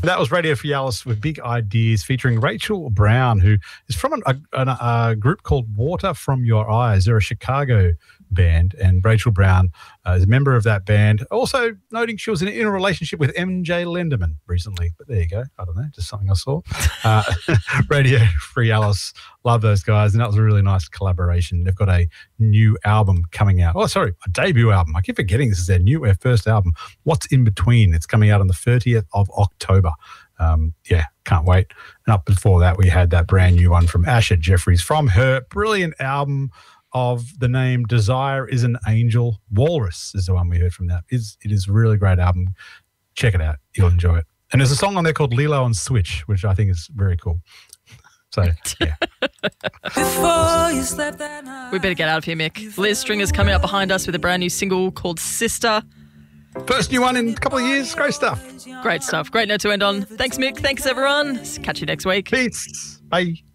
That was Radio Free Alice with Big Ideas featuring Rachel Brown, who is from a group called Water From Your Eyes. They're a Chicago band, and Rachel Brown is a member of that band. Also noting she was in a relationship with MJ Lenderman recently, but there you go. I don't know, just something I saw. Radio Free Alice, love those guys, and that was a really nice collaboration. They've got a new album coming out. Oh, sorry, a debut album. I keep forgetting this is their first album. What's in Between? It's coming out on the 30th of October. Can't wait. And up before that, we had that brand new one from Asher Jeffries from her brilliant album of the name Desire is an Angel. Walrus is the one we heard from that. It is a really great album. Check it out. You'll enjoy it. And there's a song on there called Lilo and Switch, which I think is very cool. So, yeah. We better get out of here, Mick. Liz Stringer's coming up behind us with a brand new single called Sister. First new one in a couple of years. Great stuff. Great stuff. Great note to end on. Thanks, Mick. Thanks, everyone. Catch you next week. Peace. Bye.